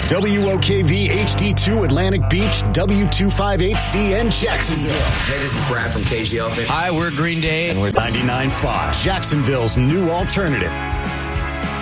WOKV HD2 Atlantic Beach, W258CN Jacksonville. Hey, this is Brad from Cage the Elephant. Hi, we're Green Day. And we're 99.5, Jacksonville's new alternative.